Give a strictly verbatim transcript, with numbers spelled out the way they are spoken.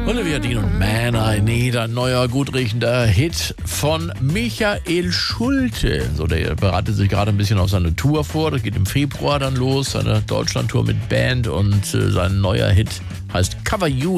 Olivia Dean und Man I Need, ein neuer, gut riechender Hit von Michael Schulte. So, der bereitet sich gerade ein bisschen auf seine Tour vor. Das geht im Februar dann los, seine Deutschlandtour mit Band, und äh, sein neuer Hit heißt Cover You.